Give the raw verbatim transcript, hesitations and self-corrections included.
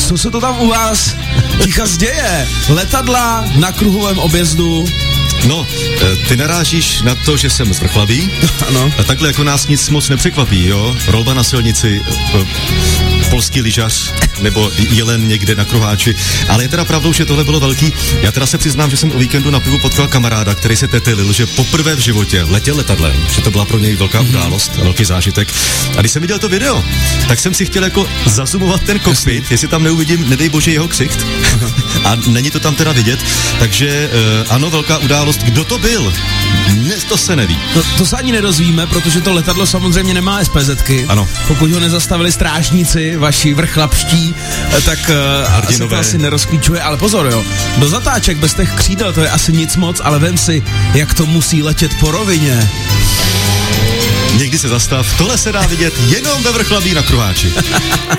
co se to tam u vás ticha děje? Letadla na kruhovém objezdu. No, ty narážíš na to, že jsem zvrchlavý. Ano. A takhle jako nás nic moc nepřekvapí, jo? Rolba na silnici, polský lyžař, nebo jelen někde na kruháči. Ale je teda pravdou, že tohle bylo velký. Já teda se přiznám, že jsem o víkendu na pivu potkal kamaráda, který se tetelil, že poprvé v životě letěl letadlem, že to byla pro něj velká událost, velký zážitek. A když jsem viděl to video, tak jsem si chtěl jako zazumovat ten kokpit, jestli tam neuvidím, nedej bože, jeho ksicht. A není to tam teda vidět. Takže uh, ano, velká událost. Kdo to byl? Dnes to se neví. To, to se ani nedozvíme, protože to letadlo samozřejmě nemá es pé zetky. Ano. Pokud ho nezastavili strážníci, vaši vrchlapští, tak uh, se to asi nerozklíčuje. Ale pozor, jo, do zatáček bez těch křídel to je asi nic moc, ale vem si, jak to musí letět po rovině. Někdy se zastav, tohle se dá vidět jenom ve Vrchlabí na kruháči.